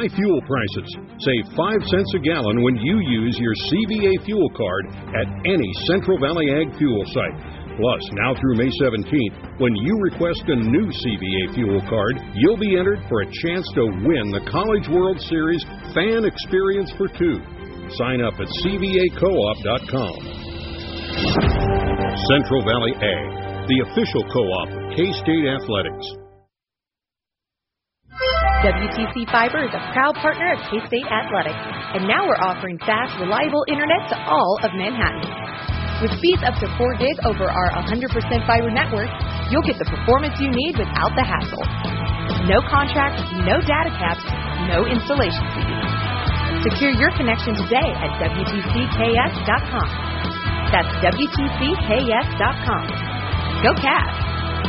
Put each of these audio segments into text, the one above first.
high fuel prices. Save 5 cents a gallon when you use your CVA fuel card at any Central Valley Ag fuel site. Plus, now through May 17th, when you request a new CVA fuel card, you'll be entered for a chance to win the College World Series Fan Experience for 2. Sign up at cvacoop.com. Central Valley Ag, the official co-op of K-State Athletics. WTC Fiber is a proud partner of K-State Athletics, and now we're offering fast, reliable internet to all of Manhattan. With speeds up to 4 gig over our 100% fiber network, you'll get the performance you need without the hassle. No contract, no data caps, no installation fees. Secure your connection today at WTCKS.com. That's WTCKS.com. Go Cavs!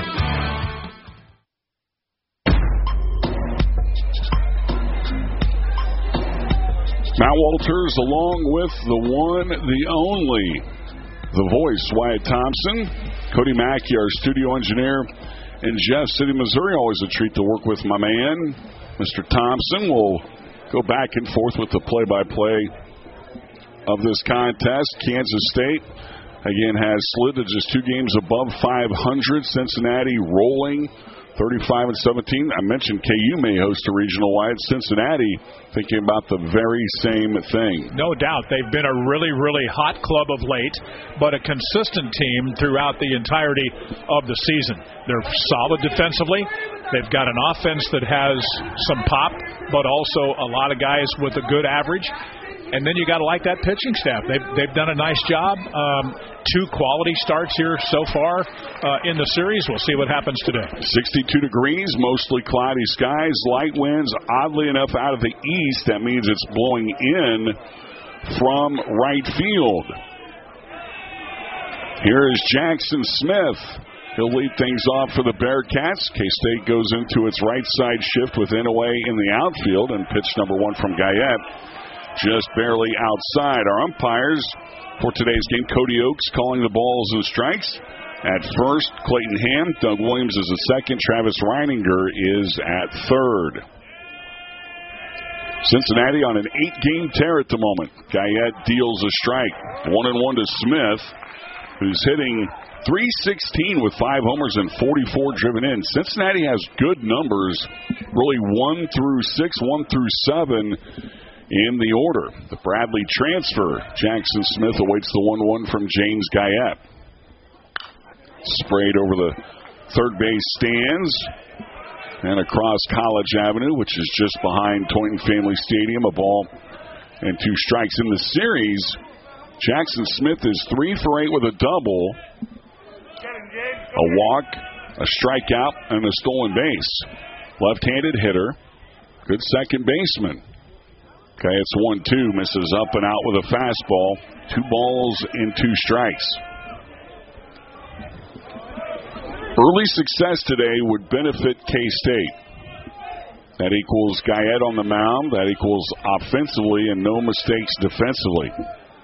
Matt Walters along with the one, the only, the voice, Wyatt Thompson, Cody Mackey, our studio engineer, in Jeff City, Missouri. Always a treat to work with my man, Mr. Thompson. We'll go back and forth with the play-by-play of this contest. Kansas State, again, has slid to just 2 games above 500. Cincinnati rolling 35-17. I mentioned KU may host a regional wide. Cincinnati thinking about the very same thing. No doubt. They've been a really, really hot club of late, but a consistent team throughout the entirety of the season. They're solid defensively. They've got an offense that has some pop, but also a lot of guys with a good average. And then you got to like that pitching staff. They've done a nice job. 2 quality starts here so far in the series. We'll see what happens today. 62 degrees, mostly cloudy skies, light winds. Oddly enough, out of the east, that means it's blowing in from right field. Here is Jackson Smith. He'll lead things off for the Bearcats. K-State goes into its right side shift with Inouye in the outfield, and pitch number 1 from Guyette just barely outside. Our umpires for today's game, Cody Oakes calling the balls and strikes. At first, Clayton Ham. Doug Williams is at second. Travis Reininger is at third. Cincinnati on an 8-game tear at the moment. Guyette deals a strike. 1-1 to Smith, who's hitting .316 with 5 homers and 44 driven in. Cincinnati has good numbers, really 1 through 6, 1 through 7 in the order. The Bradley transfer. Jackson Smith awaits the 1-1 from James Guyette. Sprayed over the third base stands and across College Avenue, which is just behind Toynton Family Stadium. A ball and 2 strikes in the series. Jackson Smith is 3 for 8 with a double, a walk, a strikeout, and a stolen base. Left-handed hitter. Good second baseman. Okay, it's 1-2, misses up and out with a fastball. 2 balls and 2 strikes. Early success today would benefit K-State. That equals Guyette on the mound. That equals offensively and no mistakes defensively.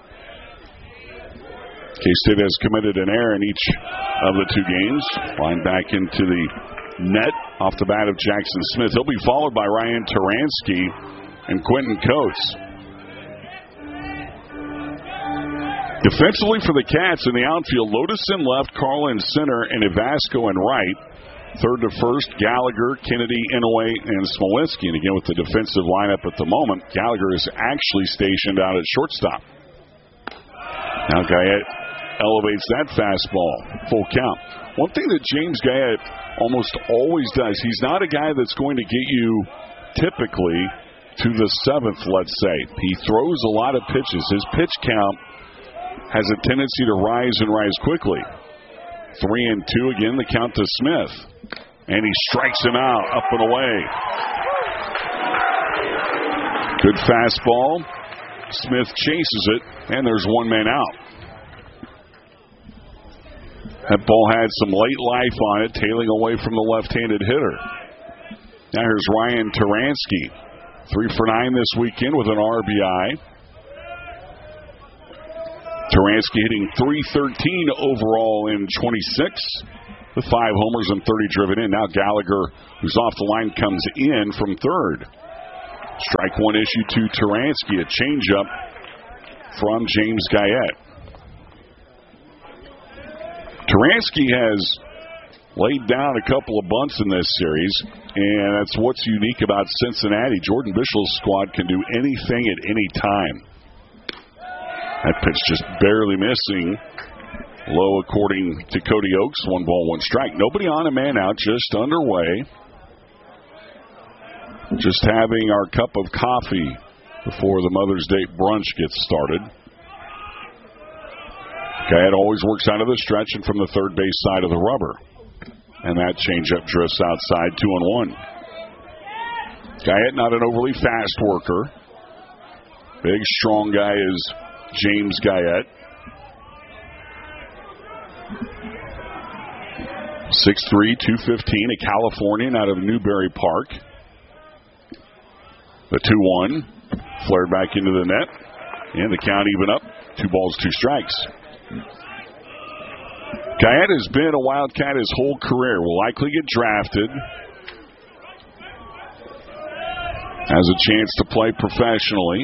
K-State has committed an error in each of the 2 games. Line back into the net off the bat of Jackson Smith. He'll be followed by Ryan Taransky and Quentin Coates. Defensively for the Cats in the outfield, Lotus in left, Carl in center, and Ivasco in right. Third to first, Gallagher, Kennedy, Inouye, and Smolinski. And again, with the defensive lineup at the moment, Gallagher is actually stationed out at shortstop. Now Guyette elevates that fastball. Full count. One thing that James Guyette almost always does, he's not a guy that's going to get you typically to the 7th, let's say. He throws a lot of pitches. His pitch count has a tendency to rise and rise quickly. 3-2 again, the count to Smith. And he strikes him out, up and away. Good fastball. Smith chases it, and there's 1 man out. That ball had some late life on it, tailing away from the left-handed hitter. Now here's Ryan Taransky. 3 for 9 this weekend with an RBI. Taransky hitting .313 overall in 26 with 5 homers and 30 driven in. Now Gallagher, who's off the line, comes in from third. Strike one issue to Taransky. A changeup from James Guyette. Taransky has laid down a couple of bunts in this series, and that's what's unique about Cincinnati. Jordan Bischel's squad can do anything at any time. That pitch just barely missing. Low according to Cody Oaks. 1 ball, 1 strike. Nobody on, a man out, just underway. Just having our cup of coffee before the Mother's Day brunch gets started. Guyette always works out of the stretch and from the third base side of the rubber. And that changeup drifts outside, 2-1. Guyette not an overly fast worker. Big, strong guy is James Guyette. 6'3", 215, a Californian out of Newberry Park. The 2-1 flared back into the net, and the count even up. 2 balls, 2 strikes. Guyette has been a Wildcat his whole career. Will likely get drafted. Has a chance to play professionally.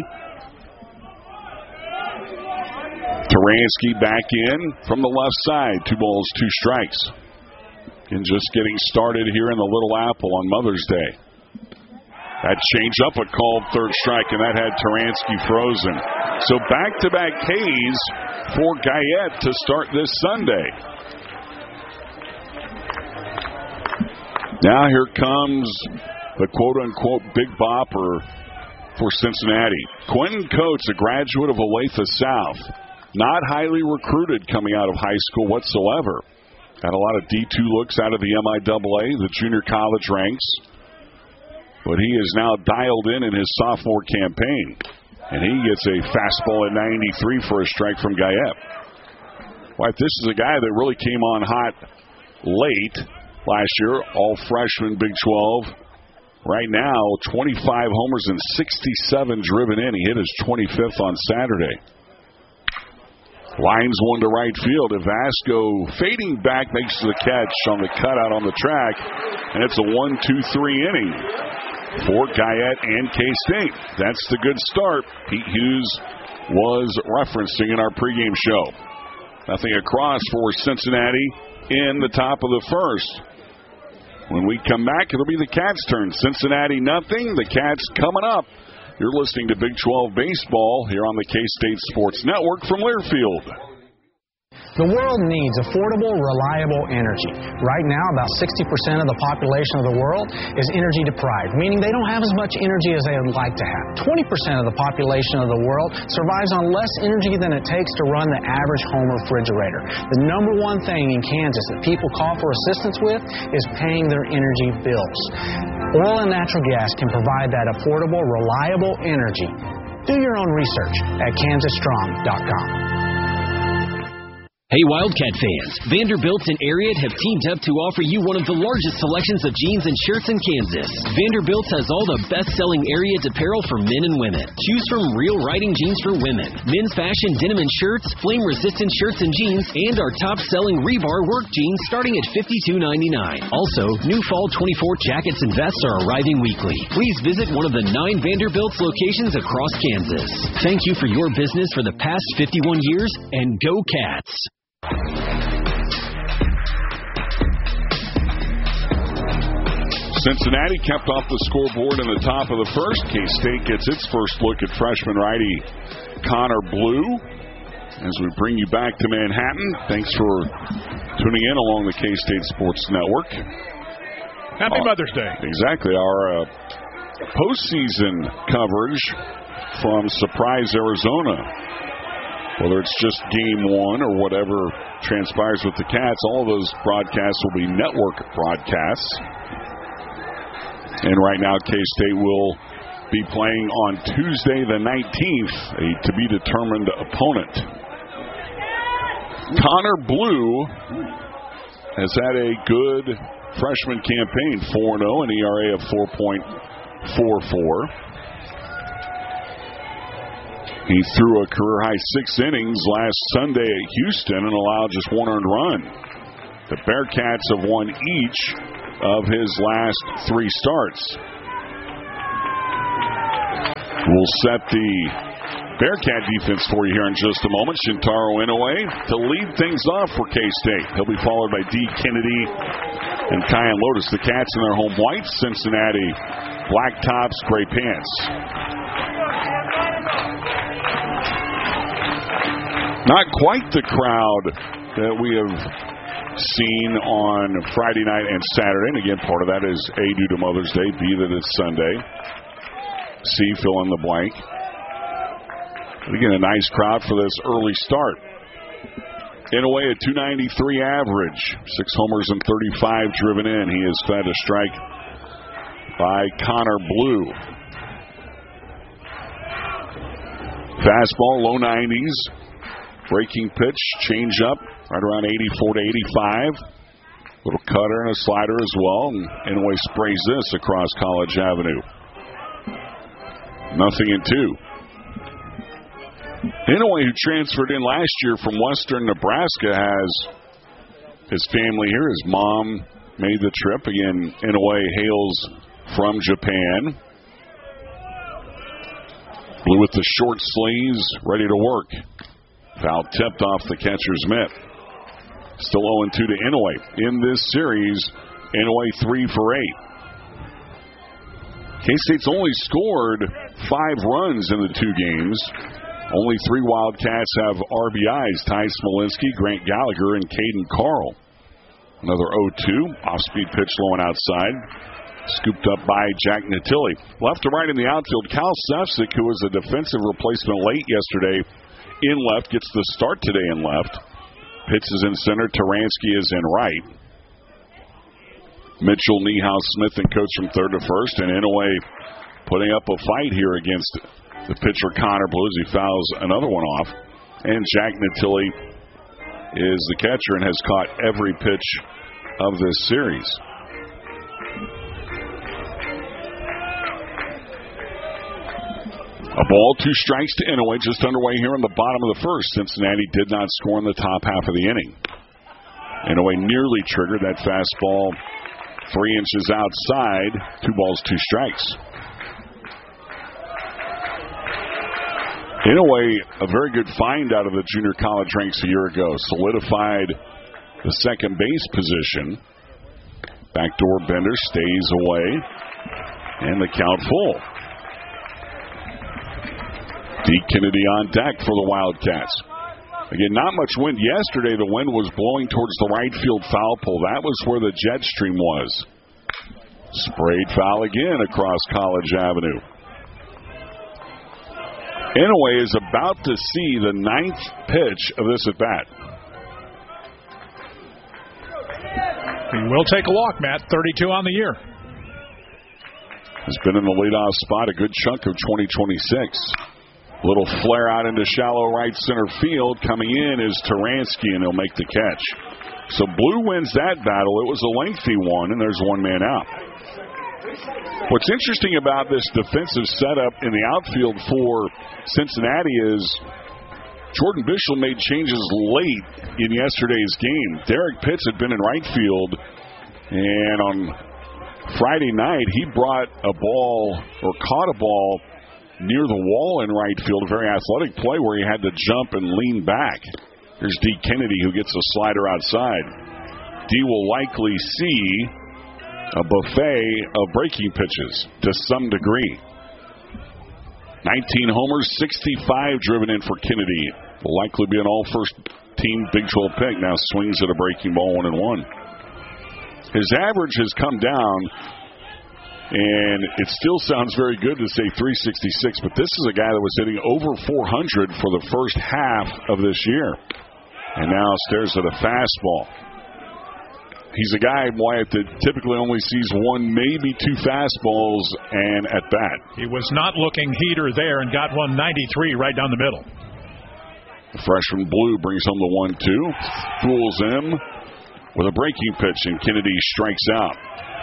Taransky back in from the left side. 2 balls, 2 strikes. And just getting started here in the Little Apple on Mother's Day. That changeup, a called third strike, and that had Taransky frozen. So back-to-back Ks for Guyette to start this Sunday. Now here comes the quote-unquote big bopper for Cincinnati. Quentin Coates, a graduate of Olathe South. Not highly recruited coming out of high school whatsoever. Had a lot of D2 looks out of the MIAA, the junior college ranks. But he is now dialed in his sophomore campaign. And he gets a fastball at 93 for a strike from Guyette. Right, this is a guy that really came on hot late last year. All freshman, Big 12. Right now, 25 homers and 67 driven in. He hit his 25th on Saturday. Lines one to right field. Vasco fading back makes the catch on the cutout on the track. And it's a 1-2-3 inning for Guyette and K-State. That's the good start Pete Hughes was referencing in our pregame show. Nothing across for Cincinnati in the top of the first. When we come back, it'll be the Cats' turn. Cincinnati nothing. The Cats coming up. You're listening to Big 12 Baseball here on the K-State Sports Network from Learfield. The world needs affordable, reliable energy. Right now, about 60% of the population of the world is energy deprived, meaning they don't have as much energy as they would like to have. 20% of the population of the world survives on less energy than it takes to run the average home refrigerator. The number one thing in Kansas that people call for assistance with is paying their energy bills. Oil and natural gas can provide that affordable, reliable energy. Do your own research at kansasstrong.com. Hey Wildcat fans, Vanderbilt and Ariat have teamed up to offer you one of the largest selections of jeans and shirts in Kansas. Vanderbilt has all the best-selling Ariat apparel for men and women. Choose from real riding jeans for women, men's fashion denim and shirts, flame-resistant shirts and jeans, and our top-selling rebar work jeans starting at $52.99. Also, new fall 24 jackets and vests are arriving weekly. Please visit one of the 9 Vanderbilt's locations across Kansas. Thank you for your business for the past 51 years, and go Cats! Cincinnati kept off the scoreboard in the top of the first. K-State gets its first look at freshman righty Connor Blue. As we bring you back to Manhattan, thanks for tuning in along the K-State Sports Network. Happy Mother's Day. Exactly. Our postseason coverage from Surprise, Arizona. Whether it's just game one or whatever transpires with the Cats, all of those broadcasts will be network broadcasts. And right now, K-State will be playing on Tuesday the 19th, a to-be-determined opponent. Connor Blue has had a good freshman campaign, 4-0, an ERA of 4.44. He threw a career-high 6 innings last Sunday at Houston and allowed just 1 earned run. The Bearcats have won each of his last 3 starts. We'll set the Bearcat defense for you here in just a moment. Shintaro Inoue to lead things off for K-State. He'll be followed by D. Kennedy and Kyan Lotus. The Cats in their home whites. Cincinnati black tops, gray pants. Not quite the crowd that we have seen on Friday night and Saturday. And again, part of that is A, due to Mother's Day, B, that it's Sunday. C, fill in the blank. But again, a nice crowd for this early start. Inoue, a 293 average. 6 homers and 35 driven in. He is fed a strike by Connor Blue. Fastball, low 90s. Breaking pitch, change up, right around 84 to 85. Little cutter and a slider as well. And Inoue sprays this across College Avenue. 0-2. Inoue, who transferred in last year from Western Nebraska, has his family here. His mom made the trip. Again, Inoue hails from Japan. Blue with the short sleeves, ready to work. Foul tipped off the catcher's mitt. Still 0-2 to Inoue. In this series, Inoue 3 for 8. K-State's only scored 5 runs in the 2 games. Only 3 Wildcats have RBIs. Ty Smolinski, Grant Gallagher, and Caden Carl. Another 0-2. Off-speed pitch low and outside. Scooped up by Jack Natilli. Left to right in the outfield, Cal Sefcik, who was a defensive replacement late yesterday, in left, gets the start today in left. Pitches in center. Taransky is in right. Mitchell, Niehaus, Smith, and Coates from third to first. And Inoue putting up a fight here against the pitcher Connor Blue as he fouls another one off. And Jack Natilli is the catcher and has caught every pitch of this series. A ball, 2 strikes to Inoue, just underway here in the bottom of the first. Cincinnati did not score in the top half of the inning. Inoue nearly triggered that fastball 3 inches outside. 2 balls, 2 strikes. Inoue, a very good find out of the junior college ranks a year ago. Solidified the second base position. Backdoor bender stays away. And the count full. D. Kennedy on deck for the Wildcats. Again, not much wind yesterday. The wind was blowing towards the right field foul pole. That was where the jet stream was. Sprayed foul again across College Avenue. Inoue is about to see the 9th pitch of this at-bat. He will take a walk, Matt. 32 on the year. Has been in the leadoff spot a good chunk of 2026. Little flare out into shallow right center field. Coming in is Taransky, and he'll make the catch. So Blue wins that battle. It was a lengthy one, and there's 1 man out. What's interesting about this defensive setup in the outfield for Cincinnati is Jordan Bischel made changes late in yesterday's game. Derek Pitts had been in right field, and on Friday night he brought a ball, or caught a ball, near the wall in right field, a very athletic play where he had to jump and lean back. There's D. Kennedy, who gets a slider outside. D will likely see a buffet of breaking pitches to some degree. 19 homers, 65 driven in for Kennedy. Will likely be an all-first-team Big 12 pick. Now swings at a breaking ball 1-1. His average has come down, and it still sounds very good to say 366, but this is a guy that was hitting over 400 for the first half of this year. And now stares at a fastball. He's a guy, Wyatt, that typically only sees 1, maybe 2 fastballs and at bat. He was not looking heater there and got 193 right down the middle. The freshman Blue brings home the 1-2. Fools him with a breaking pitch, and Kennedy strikes out.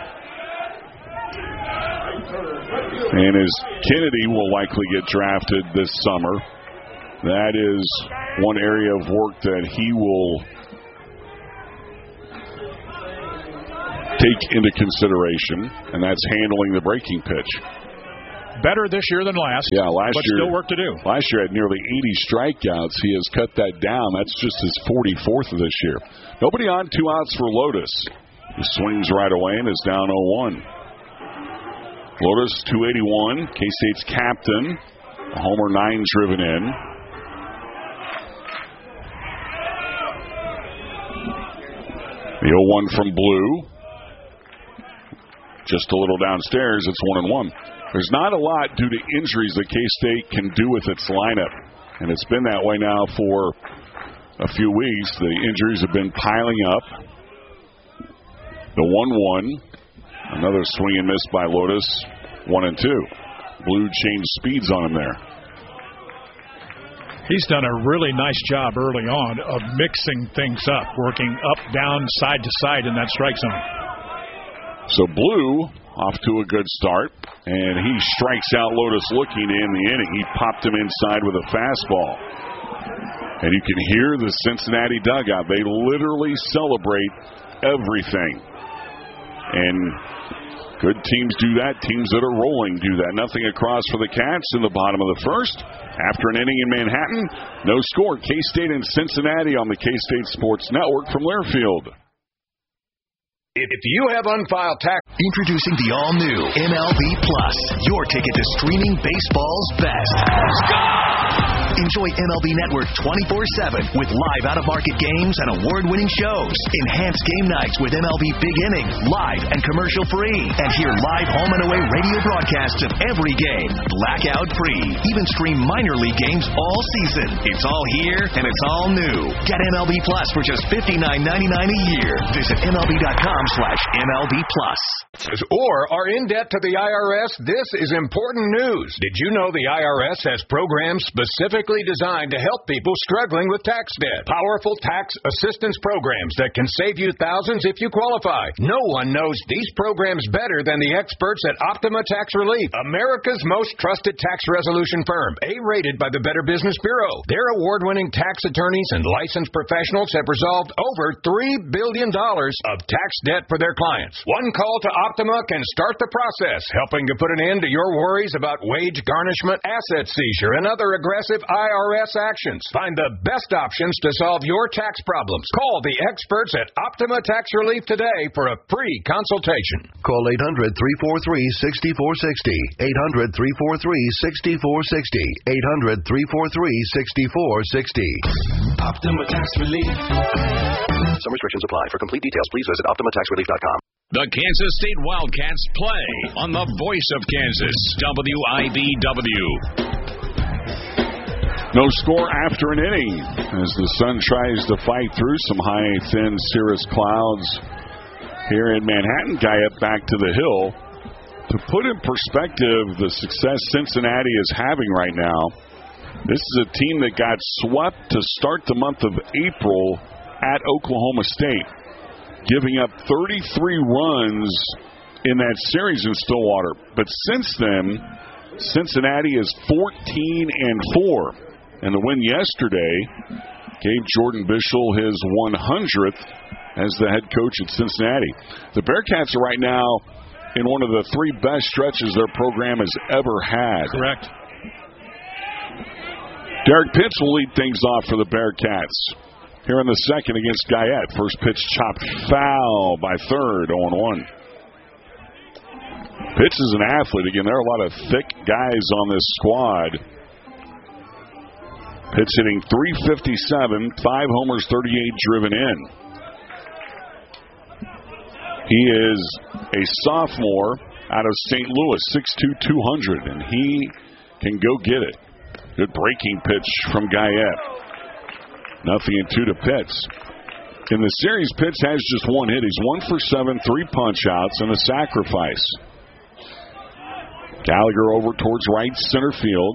And as Kennedy will likely get drafted this summer, that is one area of work that he will take into consideration, and that's handling the breaking pitch. Better this year than last. Yeah, last but year still work to do. Last year had nearly 80 strikeouts. He has cut that down. That's just his 44th of this year. Nobody on, 2 outs for Lotus. He swings right away and is down 0-1. Lotus 281. K-State's captain. A homer 9 driven in. The 0-1 from Blue. Just a little downstairs. It's 1-1. There's not a lot due to injuries that K-State can do with its lineup. And it's been that way now for a few weeks. The injuries have been piling up. The 1-1. Another swing and miss by Lotus. 1-2. Blue changed speeds on him there. He's done a really nice job early on of mixing things up, working up, down, side to side in that strike zone. So Blue off to a good start, and he strikes out Lotus looking in the inning. He popped him inside with a fastball. And you can hear the Cincinnati dugout. They literally celebrate everything. And good teams do that. Teams that are rolling do that. Nothing across for the Cats in the bottom of the first. After an inning in Manhattan, no score. K-State and Cincinnati on the K-State Sports Network from Learfield. If you have unfiled tax... Introducing the all-new MLB Plus, your ticket to streaming baseball's best. Enjoy MLB Network 24/7 with live out-of-market games and award-winning shows. Enhanced game nights with MLB Big Inning, live and commercial-free. And hear live home and away radio broadcasts of every game, blackout-free. Even stream minor league games all season. It's all here and it's all new. Get MLB Plus for just $59.99 a year. Visit MLB.com/MLB Plus. Or are in debt to the IRS? This is important news. Did you know the IRS has programs specifically designed to help people struggling with tax debt? Powerful tax assistance programs that can save you thousands if you qualify. No one knows these programs better than the experts at Optima Tax Relief, America's most trusted tax resolution firm, A-rated by the Better Business Bureau. Their award-winning tax attorneys and licensed professionals have resolved over $3 billion of tax debt for their clients. One call to Optima can start the process, helping to put an end to your worries about wage garnishment, asset seizure, and other aggressive IRS actions. Find the best options to solve your tax problems. Call the experts at Optima Tax Relief today for a free consultation. Call 800-343-6460. 800-343-6460. 800-343-6460. Optima Tax Relief. Some restrictions apply. For complete details, please visit OptimaTaxRelief.com. The Kansas State Wildcats play on the voice of Kansas, WIBW. No score after an inning as the sun tries to fight through some high, thin, cirrus clouds here in Manhattan. Guyette back to the hill. To put in perspective the success Cincinnati is having right now, this is a team that got swept to start the month of April at Oklahoma State, giving up 33 runs in that series in Stillwater. But since then, Cincinnati is 14-4. And the win yesterday gave Jordan Bischel his 100th as the head coach at Cincinnati. The Bearcats are right now in one of the 3 best stretches their program has ever had. Correct. Derek Pitts will lead things off for the Bearcats here in the second against Guyette. First pitch chopped foul by third, 0-1. Pitts is an athlete. Again, there are a lot of thick guys on this squad. Pitts hitting .357, 5 homers, 38 driven in. He is a sophomore out of St. Louis, 6'2", 200, and he can go get it. Good breaking pitch from Guyette. 0-2 to Pitts. In the series, Pitts has just 1 hit. He's 1 for 7, 3 punch-outs, and a sacrifice. Gallagher over towards right center field.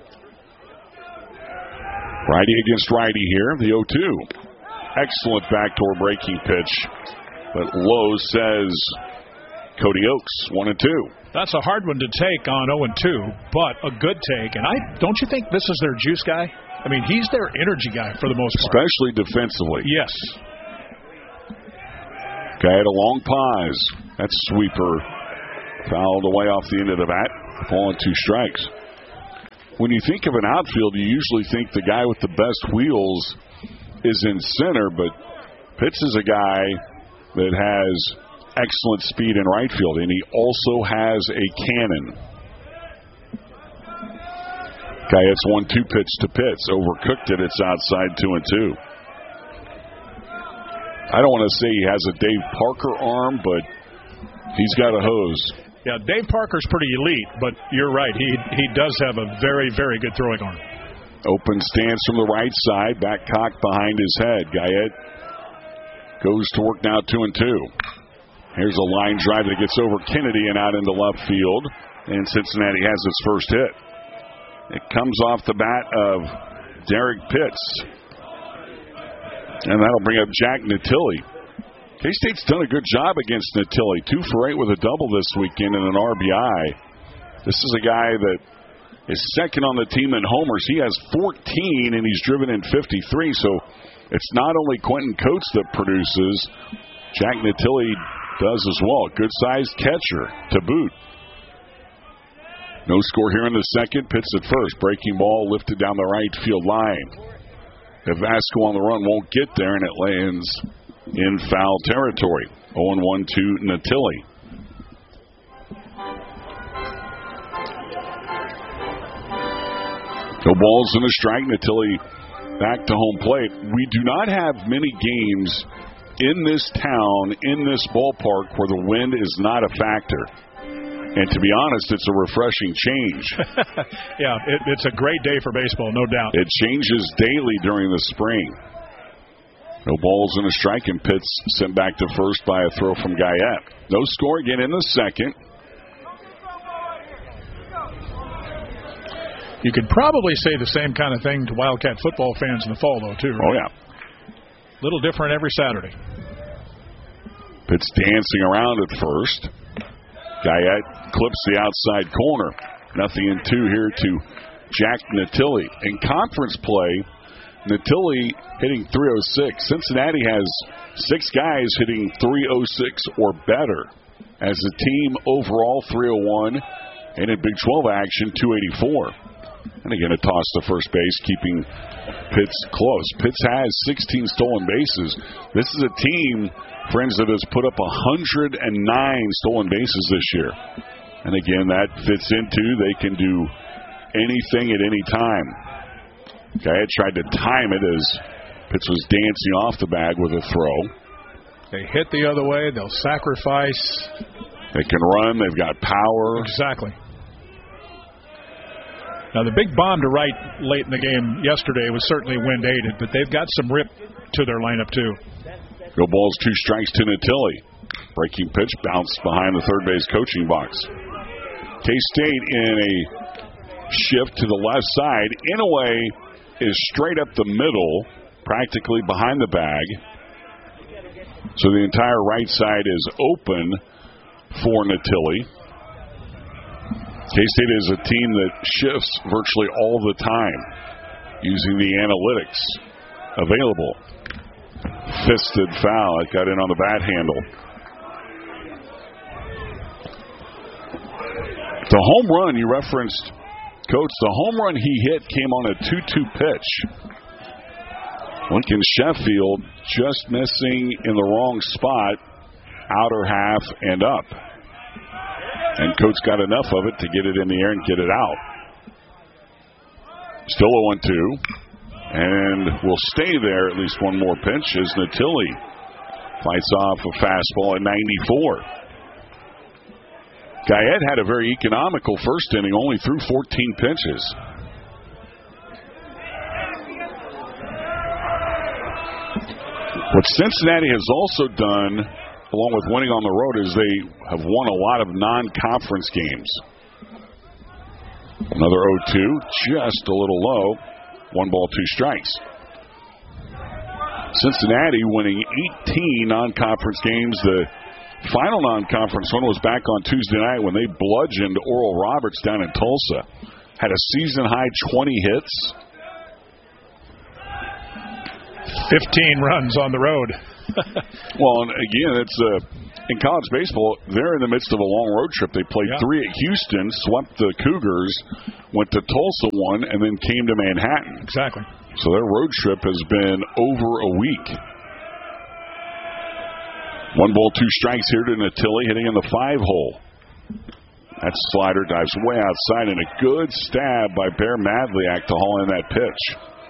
Righty against righty here, the 0-2. Excellent backdoor breaking pitch, but low, says Cody Oaks, 1-2. That's a hard one to take on 0-2, but a good take. And don't you think this is their juice guy? I mean, he's their energy guy for the most part. Especially defensively. Yes. Guy had a long pause. That sweeper fouled away off the end of the bat. Ball and 2 strikes. When you think of an outfield, you usually think the guy with the best wheels is in center, but Pitts is a guy that has excellent speed in right field, and he also has a cannon. Guyette's 1-2 pitch to Pitts. Overcooked it. It's outside 2-2. I don't want to say he has a Dave Parker arm, but he's got a hose. Yeah, Dave Parker's pretty elite, but you're right. He does have a very, very good throwing arm. Open stance from the right side. Back cocked behind his head. Guyette goes to work now 2-2. Here's a line drive that gets over Kennedy and out into left field. And Cincinnati has its first hit. It comes off the bat of Derek Pitts. And that'll bring up Jack Natilli. K-State's done a good job against Natilli. 2 for 8 with a double this weekend and an RBI. This is a guy that is second on the team in homers. He has 14 and he's driven in 53. So it's not only Quentin Coates that produces. Jack Natilli does as well. Good-sized catcher to boot. No score here in the second. Pitts at first. Breaking ball lifted down the right field line. Vasco on the run won't get there, and it lands in foul territory. 0-1 to Natilli. No balls and a strike. Natilli back to home plate. We do not have many games in this town, in this ballpark, where the wind is not a factor. And to be honest, it's a refreshing change. Yeah, it's a great day for baseball, no doubt. It changes daily during the spring. No balls and a strike, and Pitts sent back to first by a throw from Guyette. No score again in the second. You could probably say the same kind of thing to Wildcat football fans in the fall, though, too. Right? Oh, yeah. Little different every Saturday. Pitts dancing around at first. Guyette clips the outside corner. 0-2 here to Jack Natilli. In conference play, Natilli hitting .306. Cincinnati has 6 guys hitting .306 or better. As a team, overall .301, and in Big 12 action, .284. And again, a toss to first base, keeping Pitts close. Pitts has 16 stolen bases. This is a team, friends, that has put up 109 stolen bases this year. And again, that fits into they can do anything at any time. Guyette tried to time it as Pitts was dancing off the bag with a throw. They hit the other way. They'll sacrifice. They can run. They've got power. Exactly. Now, the big bomb to right late in the game yesterday was certainly wind-aided, but they've got some rip to their lineup, too. No balls, 2 strikes to Natilli. Breaking pitch, bounced behind the third base coaching box. K-State in a shift to the left side. Inouye is straight up the middle, practically behind the bag. So the entire right side is open for Natilli. K-State is a team that shifts virtually all the time using the analytics available. Fisted foul. It got in on the bat handle. The home run you referenced, Coach, the home run he hit came on a 2-2 pitch. Lincoln Sheffield just missing in the wrong spot, outer half and up. And Coach got enough of it to get it in the air and get it out. Still 0-2. And will stay there at least one more pitch as Natilli fights off a fastball at 94. Guyette had a very economical first inning, only threw 14 pitches. What Cincinnati has also done, along with winning on the road, is they have won a lot of non-conference games. Another 0-2, just a little low. 1 ball, 2 strikes. Cincinnati winning 18 non-conference games. The final non-conference one was back on Tuesday night when they bludgeoned Oral Roberts down in Tulsa. Had a season-high 20 hits. 15 runs on the road. Well, and again, in college baseball, they're in the midst of a long road trip. They played 3 at Houston, swept the Cougars, went to Tulsa one, and then came to Manhattan. Exactly. So their road trip has been over a week. 1 ball, 2 strikes here to Natilli, hitting in the 5-hole. That slider dives way outside, and a good stab by Bear Madliak to haul in that pitch.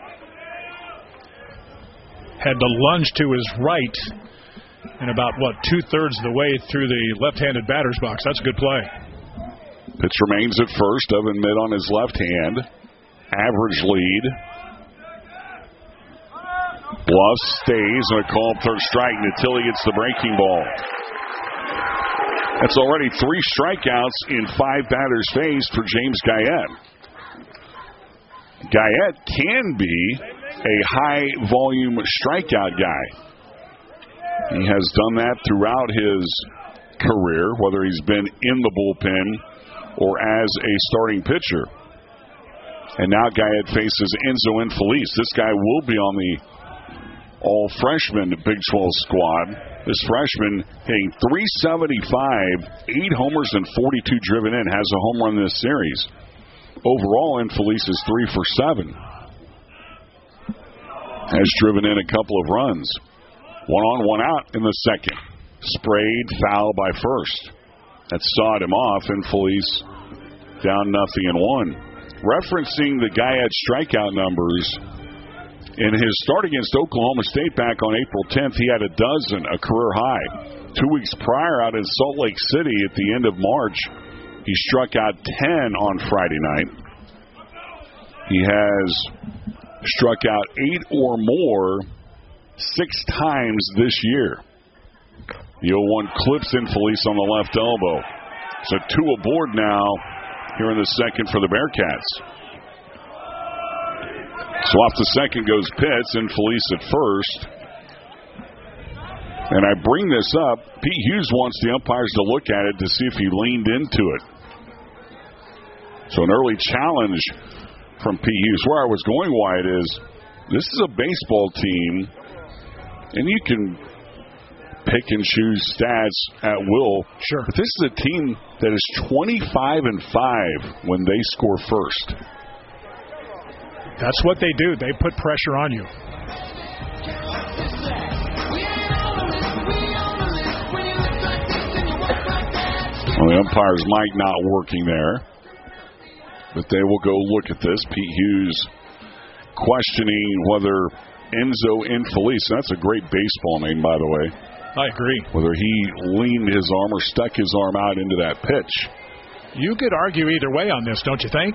Had to lunge to his right and about, 2/3 of the way through the left-handed batter's box. That's a good play. Pitch remains at first. Oven Mitt on his left hand. Average lead. Bluff stays and a call third strike until he gets the breaking ball. That's already 3 strikeouts in 5 batters faced for James Guyette. Guyette can be a high-volume strikeout guy. He has done that throughout his career, whether he's been in the bullpen or as a starting pitcher. And now Guyette faces Enzo Infeliz. This guy will be on the all-freshman Big 12 squad. This freshman hitting .375, 8 homers and 42 driven in, has a home run this series. Overall, Infeliz is 3 for 7. Has driven in a couple of runs. 1 on, 1 out in the second. Sprayed, foul by first. That sawed him off. Infeliz down 0-1. Referencing the Guyette strikeout numbers, in his start against Oklahoma State back on April 10th, he had a dozen, a career high. 2 weeks prior out in Salt Lake City at the end of March, he struck out 10 on Friday night. He has struck out 8 or more 6 times this year. The 0-1 clips Infeliz on the left elbow. So 2 aboard now here in the second for the Bearcats. So off the second goes Pitts, Infeliz at first. And I bring this up. Pete Hughes wants the umpires to look at it to see if he leaned into it. So an early challenge from Pete Hughes. Where I was going, Wyatt, is this is a baseball team, and you can pick and choose stats at will. Sure. But this is a team that is 25-5 when they score first. That's what they do. They put pressure on you. Well, the umpire's mic not working there, but they will go look at this. Pete Hughes questioning whether Enzo Infeliz, that's a great baseball name, by the way. I agree. Whether he leaned his arm or stuck his arm out into that pitch. You could argue either way on this, don't you think?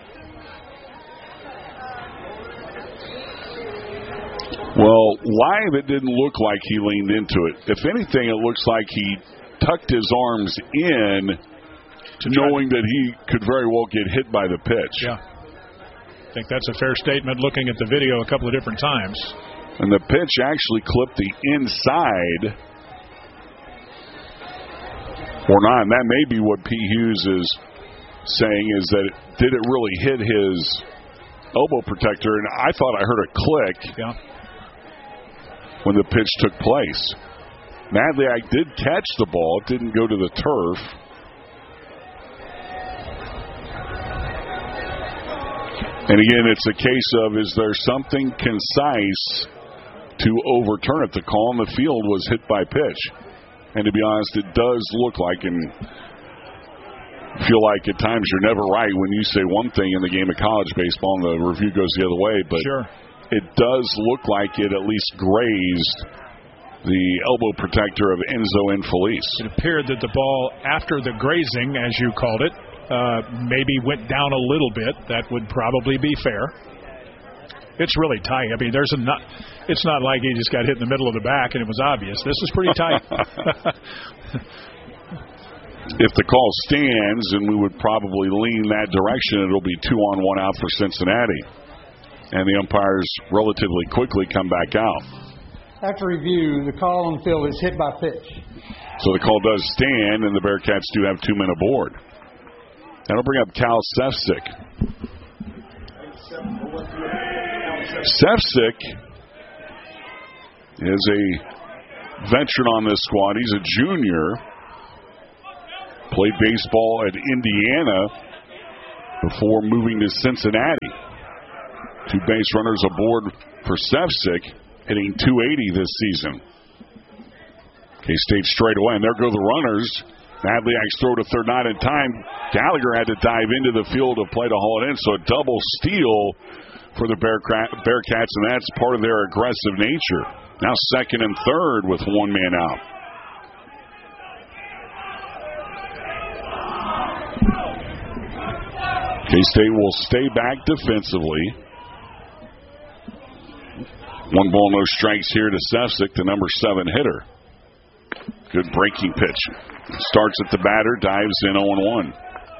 Well, live it didn't look like he leaned into it. If anything, it looks like he tucked his arms in, knowing that he could very well get hit by the pitch. Yeah. I think that's a fair statement looking at the video a couple of different times. And the pitch actually clipped the inside. Or not. And that may be what Pete Hughes is saying, is that did it really hit his elbow protector? And I thought I heard a click when the pitch took place. Madliak did catch the ball. It didn't go to the turf. And again, it's a case of, is there something concise to overturn it? The call on the field was hit by pitch. And to be honest, it does look like, and feel like at times you're never right when you say one thing in the game of college baseball and the review goes the other way. But it does look like it at least grazed the elbow protector of Enzo Infeliz. It appeared that the ball, after the grazing, as you called it, maybe went down a little bit. That would probably be fair. It's really tight. I mean, it's not like he just got hit in the middle of the back and it was obvious. This is pretty tight. If the call stands, and we would probably lean that direction, it'll be 2 on, 1 out for Cincinnati. And the umpires relatively quickly come back out. After review, the call on the field is hit by pitch. So the call does stand, and the Bearcats do have 2 men aboard. That'll bring up Cal Sefcik. Sefcik is a veteran on this squad. He's a junior. Played baseball at Indiana before moving to Cincinnati. 2 base runners aboard for Sefcik, hitting .280 this season. K-State straight away, and there go the runners. Madliak's throw to third, not in time. Gallagher had to dive into the field to play to haul it in, so a double steal for the Bearcats, and that's part of their aggressive nature. Now second and third with 1 man out. K-State will stay back defensively. 1 ball, no strikes here to Sefcik, the number 7 hitter. Good breaking pitch. Starts at the batter, dives in 0-1.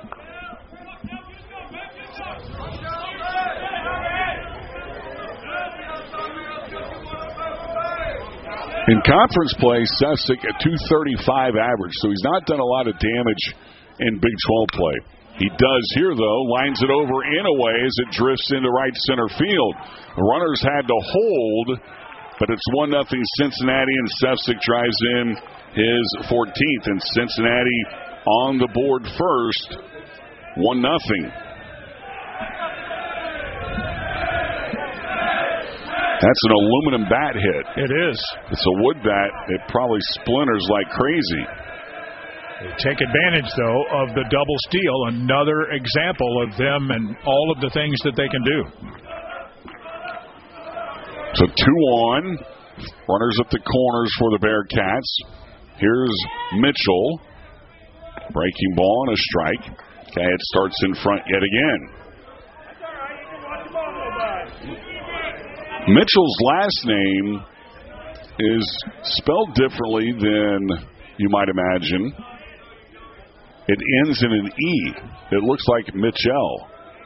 In conference play, Sefcik at .235 average, so he's not done a lot of damage in Big 12 play. He does here, though, lines it over in a way as it drifts into right center field. The runners had to hold, but it's 1-0 Cincinnati, and Sefcik drives in his 14th, and Cincinnati on the board first, 1-0. That's an aluminum bat hit. It is. It's a wood bat. It probably splinters like crazy. They take advantage, though, of the double steal. Another example of them and all of the things that they can do. So 2-on. Runners at the corners for the Bearcats. Here's Mitchell. Breaking ball and a strike. It starts in front yet again. Mitchell's last name is spelled differently than you might imagine. It ends in an E. It looks like Mitchell.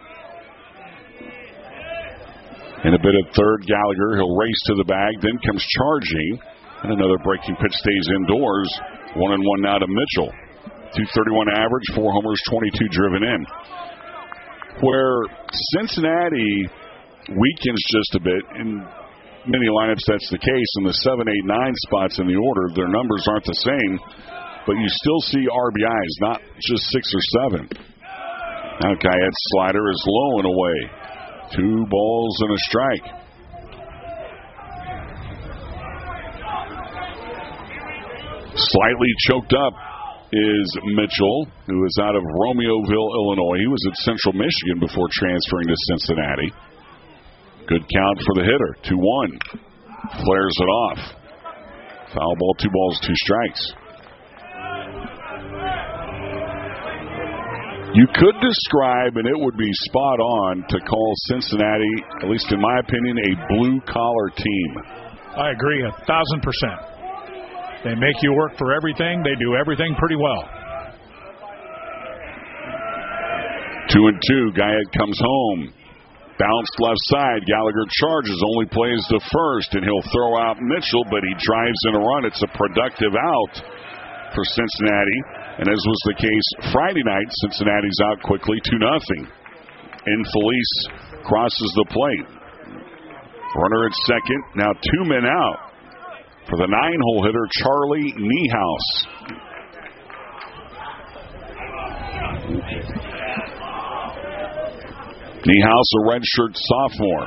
In a bit of third, Gallagher. He'll race to the bag, then comes charging. And another breaking pitch stays indoors. 1-1 now to Mitchell. .231 average, 4 homers, 22 driven in. Where Cincinnati weakens just a bit. In many lineups, that's the case. In the 7, 8, 9 spots in the order, their numbers aren't the same. But you still see RBIs, not just 6 or 7. Now Guyette's slider is low and away. 2 balls and a strike. Slightly choked up is Mitchell, who is out of Romeoville, Illinois. He was at Central Michigan before transferring to Cincinnati. Good count for the hitter. 2-1. Flares it off. Foul ball, 2 balls, 2 strikes. You could describe, and it would be spot on, to call Cincinnati, at least in my opinion, a blue-collar team. I agree 1,000%. They make you work for everything. They do everything pretty well. 2-2. Guyette comes home. Bounced left side. Gallagher charges, only plays the first, and he'll throw out Mitchell, but he drives in a run. It's a productive out for Cincinnati. And as was the case Friday night, Cincinnati's out quickly, 2-0. Infelice crosses the plate. Runner at second, now 2 men out for the 9-hole hitter, Charlie Niehaus. Niehaus, a redshirt sophomore.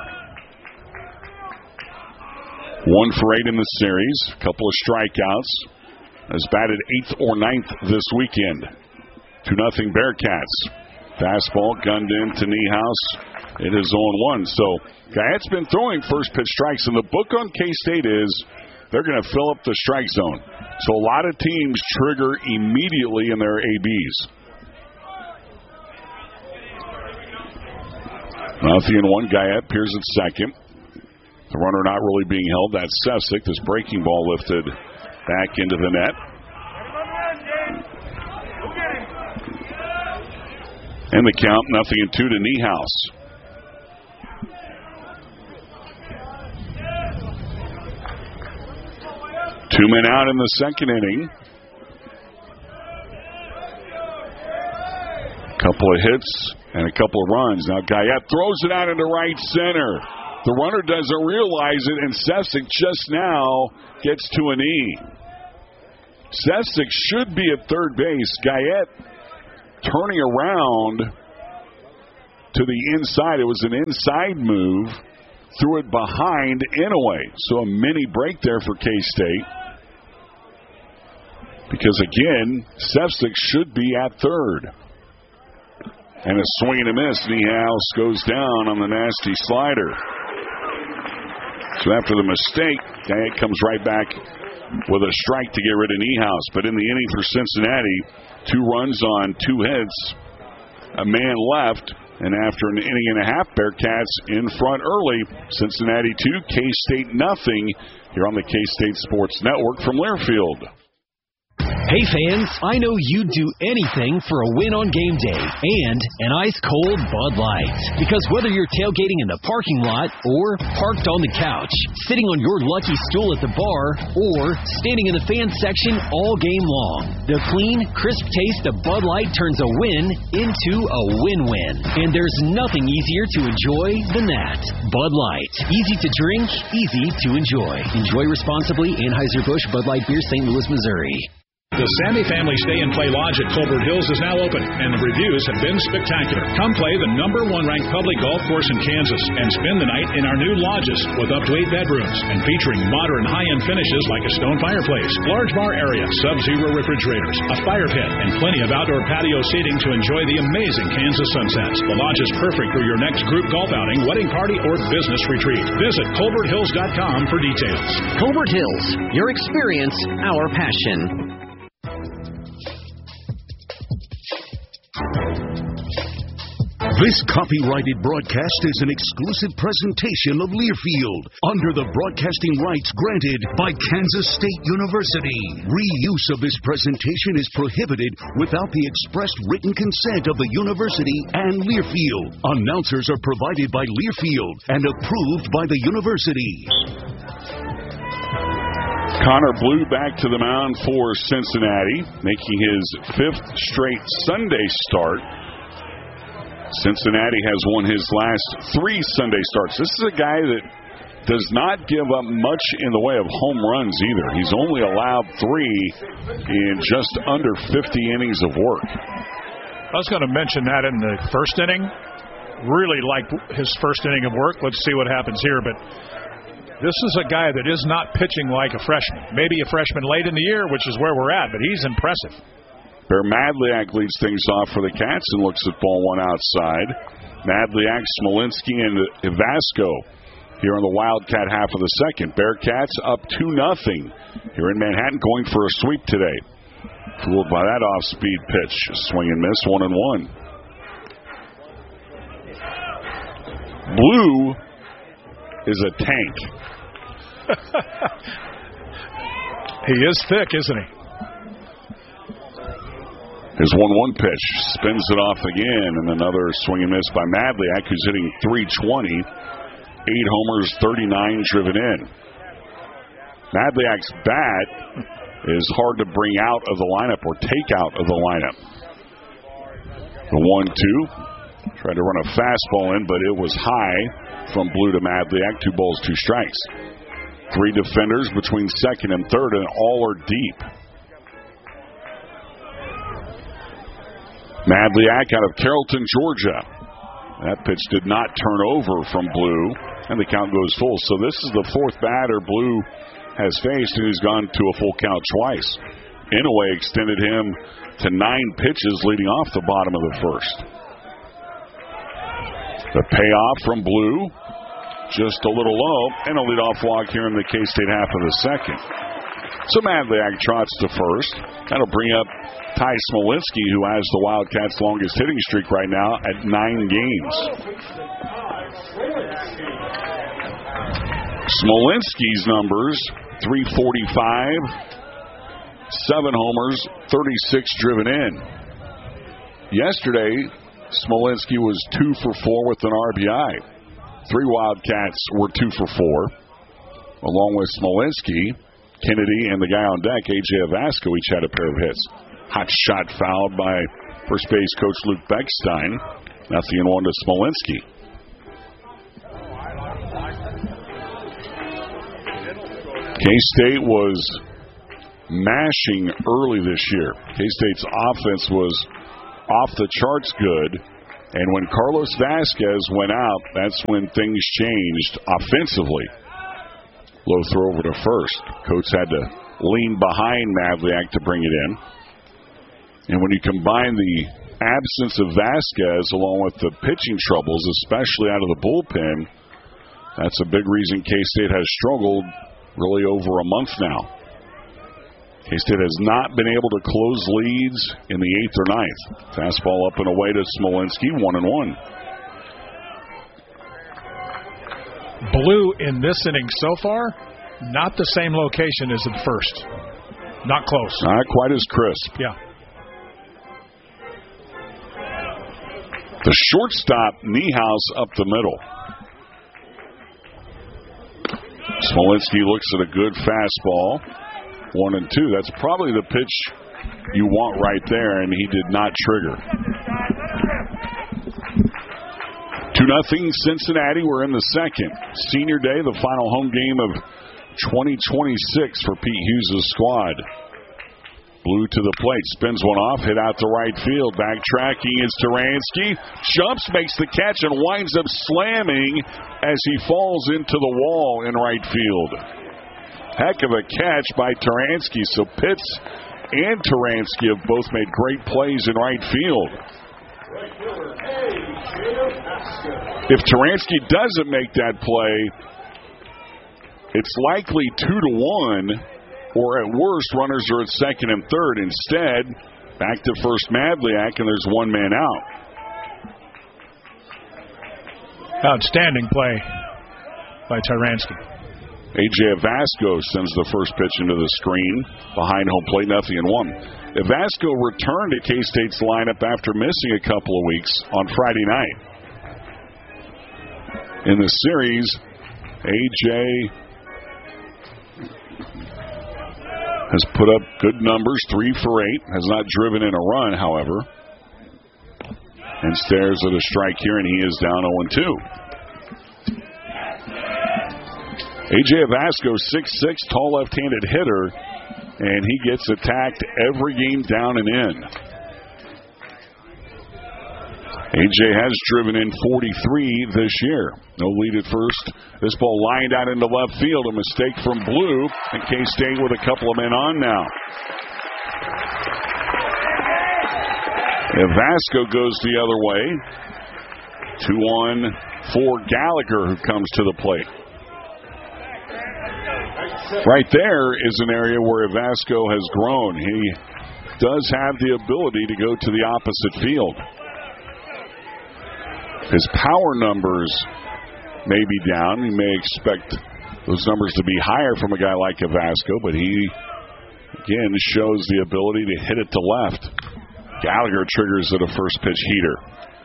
1 for 8 in the series, a couple of strikeouts. Has batted 8th or 9th this weekend. 2-0 Bearcats. Fastball gunned in to Niehaus. It is 0-1. So Guyette's been throwing first pitch strikes, and the book on K-State is they're going to fill up the strike zone. So a lot of teams trigger immediately in their ABs. 0-1. Guyette appears at second. The runner not really being held. That's Sefcik. This breaking ball lifted back into the net. And the count 0-2 to Niehaus. Two men out in the second inning. Couple of hits and a couple of runs. Now Guyette throws it out into right center. The runner doesn't realize it, and Sefcik just now gets to a knee. Sefcik should be at third base. Guyette turning around to the inside. It was an inside move. Threw it behind Inouye. So a mini break there for K-State. Because, again, Sefcik should be at third. And a swing and a miss. Niehaus goes down on the nasty slider. So after the mistake, Guyette comes right back with a strike to get rid of Niehaus. But in the inning for Cincinnati, 2 runs on 2 hits, a man left, and after an inning and a half, Bearcats in front early. Cincinnati 2, K-State nothing. Here on the K-State Sports Network from Learfield. Hey fans, I know you'd do anything for a win on game day and an ice-cold Bud Light. Because whether you're tailgating in the parking lot or parked on the couch, sitting on your lucky stool at the bar, or standing in the fan section all game long, the clean, crisp taste of Bud Light turns a win into a win-win. And there's nothing easier to enjoy than that. Bud Light. Easy to drink, easy to enjoy. Enjoy responsibly. Anheuser-Busch Bud Light Beer, St. Louis, Missouri. The Sammy Family Stay and Play Lodge at Colbert Hills is now open, and the reviews have been spectacular. Come play the #1 ranked public golf course in Kansas and spend the night in our new lodges with up to 8 bedrooms and featuring modern high-end finishes like a stone fireplace, large bar area, sub-zero refrigerators, a fire pit, and plenty of outdoor patio seating to enjoy the amazing Kansas sunsets. The lodge is perfect for your next group golf outing, wedding party, or business retreat. Visit ColbertHills.com for details. Colbert Hills, your experience, our passion. This copyrighted broadcast is an exclusive presentation of Learfield under the broadcasting rights granted by Kansas State University. Reuse of this presentation is prohibited without the express written consent of the university and Learfield. Announcers are provided by Learfield and approved by the university. Connor Blue back to the mound for Cincinnati, making his 5th straight Sunday start. Cincinnati has won his last 3 Sunday starts. This is a guy that does not give up much in the way of home runs either. He's only allowed 3 in just under 50 innings of work. I was going to mention that in the first inning. Really liked his first inning of work. Let's see what happens here. But this is a guy that is not pitching like a freshman. Maybe a freshman late in the year, which is where we're at, but he's impressive. Bear Madliak leads things off for the Cats and looks at ball 1 outside. Madliak, Smolinski, and Ivasco here in the Wildcat half of the second. Bearcats up 2-0 here in Manhattan, going for a sweep today. Fooled by that off-speed pitch. Swing and miss, 1-1. Blue is a tank. He is thick, isn't he? His 1-1 pitch spins it off again, and another swing and miss by Madliak, who's hitting .320, 8 homers, 39 driven in. Madliak's bat is hard to bring out of the lineup or take out of the lineup. The 1-2, tried to run a fastball in, but it was high from Blue to Madliak. 2 balls, 2 strikes. 3 defenders between second and third, and all are deep. Madliak out of Carrollton, Georgia. That pitch did not turn over from Blue, and the count goes full. So this is the 4th batter Blue has faced, and he's gone to a full count twice. Inouye extended him to 9 pitches leading off the bottom of the first. The payoff from Blue, just a little low, and a leadoff walk here in the K-State half of the second. So Madliak trots to first. That'll bring up Ty Smolinski, who has the Wildcats' longest hitting streak right now at 9 games. Smolinski's numbers, .345, 7 homers, 36 driven in. Yesterday, Smolinski was 2 for 4 with an RBI. 3 Wildcats were 2 for 4. Along with Smolinski, Kennedy and the guy on deck, A.J. Ivasco, each had a pair of hits. Hot shot fouled by first base coach Luke Beckstein. 0-1 to Smolinski. K-State was mashing early this year. K-State's offense was off the charts good. And when Carlos Vasquez went out, that's when things changed offensively. Low throw over to first. Coates had to lean behind Mavliak to bring it in. And when you combine the absence of Vasquez along with the pitching troubles, especially out of the bullpen, that's a big reason K-State has struggled really over a month now. K-State has not been able to close leads in the 8th or 9th. Fastball up and away to Smolinski, 1-1. Blue in this inning so far, not the same location as at first. Not close. Not quite as crisp. Yeah. The shortstop, Niehaus, up the middle. Smolinski looks at a good fastball. 1-2. That's probably the pitch you want right there, and he did not trigger. 2-0 Cincinnati. We're in the second. Senior Day, the final home game of 2026 for Pete Hughes' squad. Blue to the plate, spins one off, hit out to right field. Backtracking is Turansky. Jumps, makes the catch, and winds up slamming as he falls into the wall in right field. Heck of a catch by Turansky. So Pitts and Turansky have both made great plays in right field. If Turansky doesn't make that play, it's likely 2-1. Or at worst, runners are at second and third. Instead, back to first Mavliak, and there's one man out. Outstanding play by Turansky. A.J. Avasco sends the first pitch into the screen. Behind home plate, 0-1. Avasco returned to K-State's lineup after missing a couple of weeks on Friday night. In the series, A.J. has put up good numbers, 3 for 8. Has not driven in a run, however. And stares at a strike here, and he is down 0-2. A.J. Avasco, 6'6", tall left-handed hitter, and he gets attacked every game down and in. A.J. has driven in 43 this year. No lead at first. This ball lined out into left field. A mistake from Blue. And K-State with a couple of men on now. Avasco goes the other way. 2-1 for Gallagher, who comes to the plate. Right there is an area where Avasco has grown. He does have the ability to go to the opposite field. His power numbers may be down. You may expect those numbers to be higher from a guy like Avasco, but he, again, shows the ability to hit it to left. Gallagher triggers at a first pitch heater.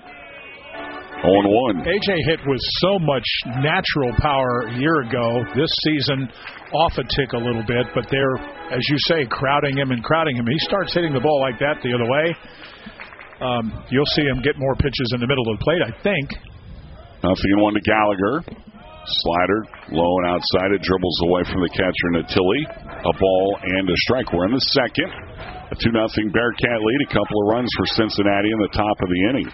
0-1. A.J. hit with so much natural power a year ago. This season, off a tick a little bit, but they're, as you say, crowding him. He starts hitting the ball like that the other way. You'll see him get more pitches in the middle of the plate, I think. 0-1 to Gallagher. Slider low and outside. It dribbles away from the catcher Natili. A ball and a strike. We're in the second. A 2-0 Bearcat lead. A couple of runs for Cincinnati in the top of the inning.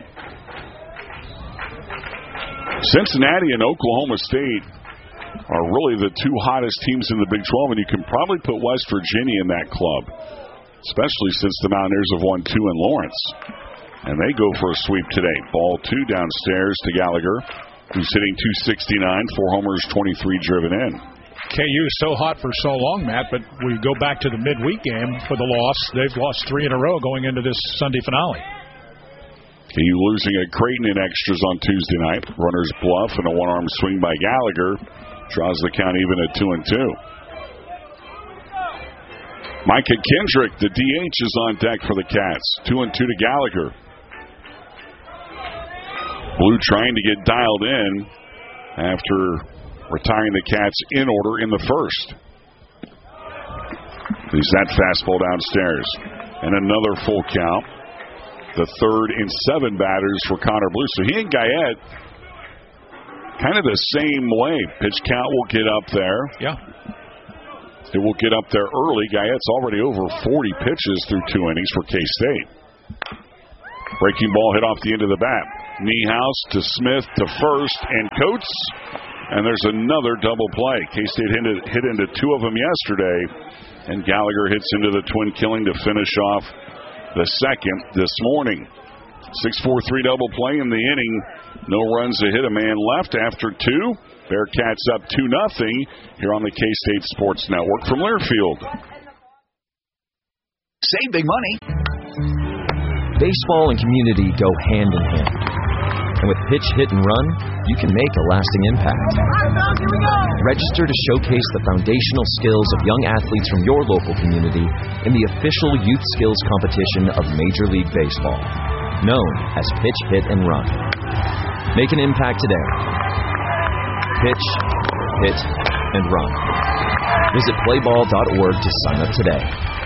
Cincinnati and Oklahoma State are really the two hottest teams in the Big 12, and you can probably put West Virginia in that club, especially since the Mountaineers have won 2 in Lawrence. And they go for a sweep today. Ball 2 downstairs to Gallagher, who's hitting .269, 4 homers, 23 driven in. KU so hot for so long, Matt, but we go back to the midweek game for the loss. They've lost 3 in a row going into this Sunday finale. KU losing at Creighton in extras on Tuesday night. Runner's bluff and a one-arm swing by Gallagher draws the count even at 2-2. Micah Kendrick, the DH, is on deck for the Cats. 2-2 to Gallagher. Blue trying to get dialed in after retiring the Cats in order in the first. He's that fastball downstairs. And another full count. The 3rd in 7 batters for Connor Blue. So he and Guyette kind of the same way. Pitch count will get up there. Yeah. It will get up there early. Guyette's already over 40 pitches through 2 innings for K-State. Breaking ball hit off the end of the bat. Niehaus to Smith to first and Coates. And there's another double play. K-State hit into 2 of them yesterday. And Gallagher hits into the twin killing to finish off the second this morning. 6-4-3 double play in the inning. No runs to hit, a man left after 2. Bearcats up 2-0 here on the K-State Sports Network from Learfield. Save big money. Baseball and community go hand in hand. And with Pitch, Hit, and Run, you can make a lasting impact. Register to showcase the foundational skills of young athletes from your local community in the official youth skills competition of Major League Baseball, known as Pitch, Hit, and Run. Make an impact today. Pitch, Hit, and Run. Visit playball.org to sign up today.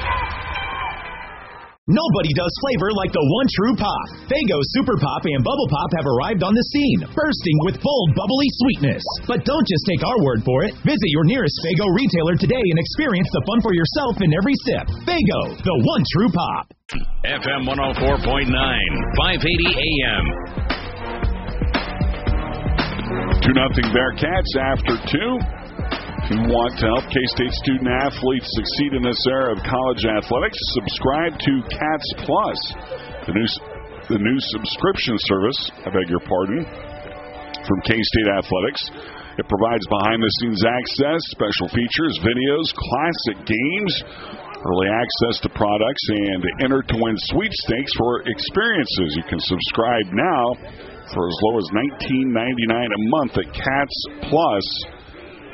Nobody does flavor like the one true pop. Faygo Super Pop and Bubble Pop have arrived on the scene, bursting with bold, bubbly sweetness. But don't just take our word for it. Visit your nearest Faygo retailer today and experience the fun for yourself in every sip. Faygo, the one true pop. FM 104.9, 580 AM. 2-0 Bearcats after 2. If you want to help K-State student athletes succeed in this era of college athletics, subscribe to Cats Plus, the new subscription service, from K-State Athletics. It provides behind-the-scenes access, special features, videos, classic games, early access to products, and enter to win sweepstakes for experiences. You can subscribe now for as low as $19.99 a month at catsplus.com.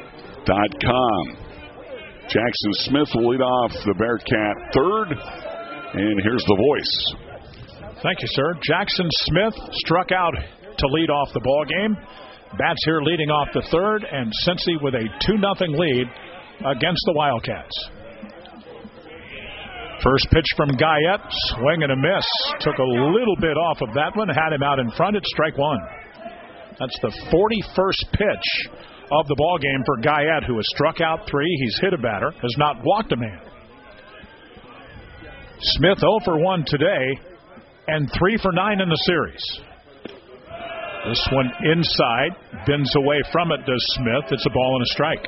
Jackson Smith will lead off the Bearcat third, and here's the voice. Thank you, sir. Jackson Smith struck out to lead off the ball game. Bats here leading off the third, and Cincy with a 2-0 lead against the Wildcats. First pitch from Guyette, swing and a miss. Took a little bit off of that one, had him out in front at strike 1. That's the 41st pitch of the ball game for Guyette, who has struck out 3. He's hit a batter, has not walked a man. Smith 0 for 1 today and 3 for 9 in the series. This one inside, bends away from it, does Smith. It's a ball and a strike.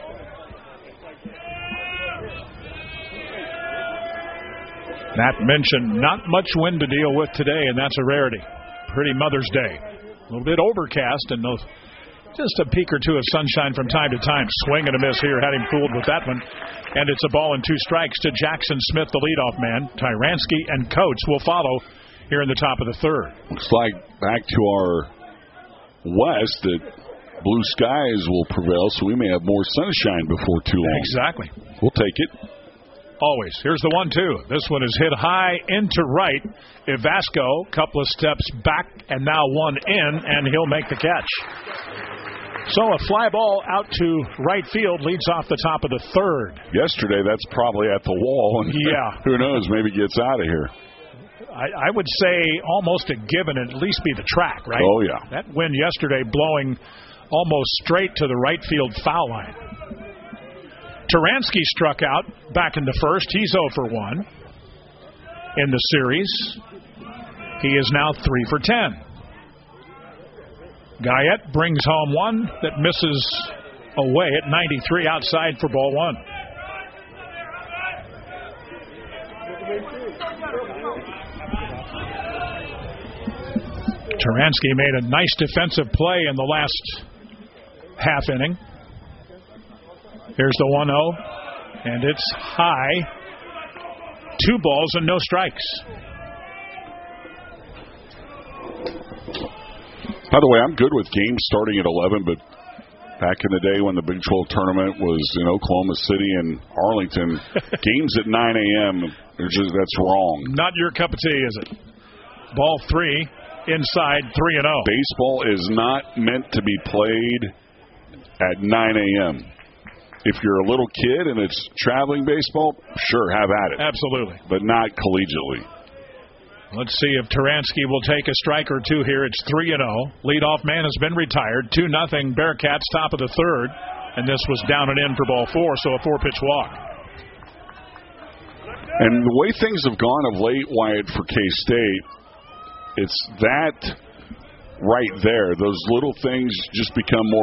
Matt mentioned not much wind to deal with today, and that's a rarity. Pretty Mother's Day. A little bit overcast and just a peek or two of sunshine from time to time. Swing and a miss here. Had him fooled with that one. And it's a ball and 2 strikes to Jackson Smith, the leadoff man. Tyranski and Coates will follow here in the top of the third. Looks like back to our west that blue skies will prevail, so we may have more sunshine before too long. Exactly. We'll take it. Always. Here's the 1-2. This one is hit high into right. Ivasco, couple of steps back, and now one in, and he'll make the catch. So a fly ball out to right field leads off the top of the third. Yesterday, that's probably at the wall. And yeah. Who knows, maybe gets out of here. I would say almost a given, at least be the track, right? Oh, yeah. That wind yesterday blowing almost straight to the right field foul line. Tyranski struck out back in the first. He's 0 for 1 in the series. He is now 3 for 10. Guyette brings home one that misses away at 93 outside for ball 1. Tyranski made a nice defensive play in the last half inning. Here's the 1-0, and it's high. 2 balls and no strikes. By the way, I'm good with games starting at 11, but back in the day when the Big 12 tournament was in Oklahoma City and Arlington, games at 9 a.m., that's wrong. Not your cup of tea, is it? Ball 3, inside, 3-0. Baseball is not meant to be played at 9 a.m. If you're a little kid and it's traveling baseball, sure, have at it. Absolutely. But not collegiately. Let's see if Tyranski will take a strike or two here. It's 3-0. Leadoff man has been retired. 2-0 Bearcats, top of the third. And this was down and in for ball 4, so a 4-pitch walk. And the way things have gone of late, Wyatt, for K-State, it's that right there. Those little things just become more